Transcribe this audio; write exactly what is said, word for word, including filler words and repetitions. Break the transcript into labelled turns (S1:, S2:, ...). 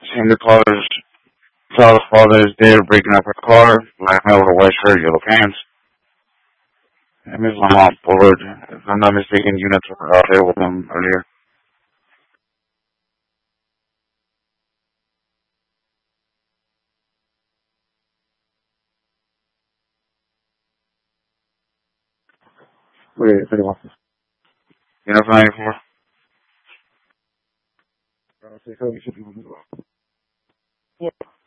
S1: And the caller's child's father is there breaking up her car, black male with a white shirt, yellow pants. And Miss Lamont Bullard, if I'm not mistaken, units were out there with him earlier. Wait, pretty much. Unit ninety-four. Uh, six seventy-six.